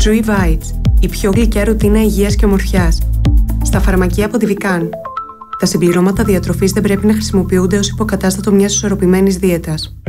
Chewy Bites, η πιο γλυκιά ρουτίνα υγείας και ομορφιάς. Στα φαρμακεία από τη Vican. Τα συμπληρώματα διατροφής δεν πρέπει να χρησιμοποιούνται ως υποκατάστατο μιας ισορροπημένης δίαιτας.